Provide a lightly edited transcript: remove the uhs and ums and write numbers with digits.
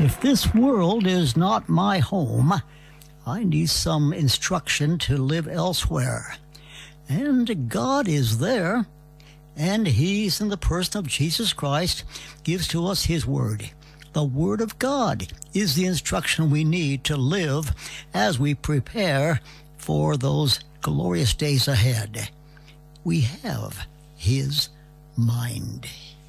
If this world is not my home, I need some instruction to live elsewhere. And God is there, and He's in the person of Jesus Christ, gives to us His Word. The Word of God is the instruction we need to live as we prepare for those glorious days ahead. We have His mind.